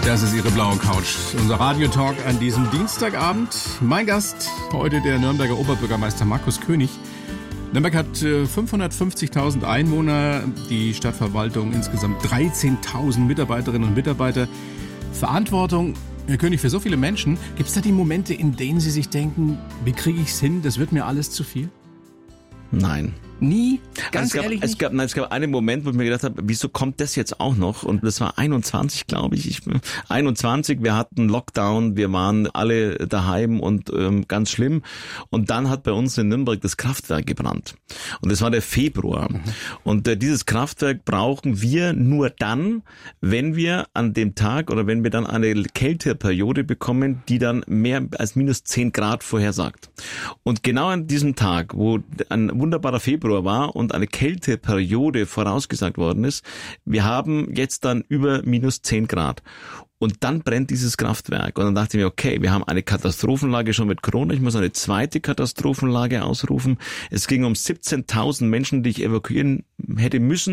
Das ist Ihre blaue Couch. Unser Radiotalk an diesem Dienstagabend. Mein Gast heute der Nürnberger Oberbürgermeister Markus König. Nürnberg hat 550.000 Einwohner, die Stadtverwaltung insgesamt 13.000 Mitarbeiterinnen und Mitarbeiter. Verantwortung, Herr König, für so viele Menschen. Gibt es da die Momente, in denen Sie sich denken, wie kriege ich es hin, das wird mir alles zu viel? Nein. Nie? Ganz also ehrlich es gab einen Moment, wo ich mir gedacht habe, wieso kommt das jetzt auch noch? Und das war 21, glaube ich. 21, wir hatten Lockdown, wir waren alle daheim und ganz schlimm. Und dann hat bei uns in Nürnberg das Kraftwerk gebrannt. Und das war der Februar. Und dieses Kraftwerk brauchen wir nur dann, wenn wir an dem Tag oder wenn wir dann eine Kälteperiode bekommen, die dann mehr als minus 10 Grad vorhersagt. Und genau an diesem Tag, wo ein wunderbarer Februar war und eine Kälteperiode vorausgesagt worden ist, wir haben jetzt dann über minus 10 Grad. Und dann brennt dieses Kraftwerk. Und dann dachte ich mir, okay, wir haben eine Katastrophenlage schon mit Corona. Ich muss eine zweite Katastrophenlage ausrufen. Es ging um 17.000 Menschen, die ich evakuieren hätte müssen.